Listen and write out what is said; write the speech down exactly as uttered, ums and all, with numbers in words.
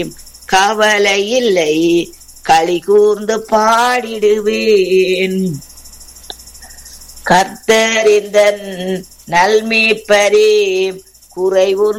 கவலை இல்லை, களி கூர்ந்து பாடிடுவேன். கர்த்தர் இந்த நல்மேய்ப்பரே, குறைவு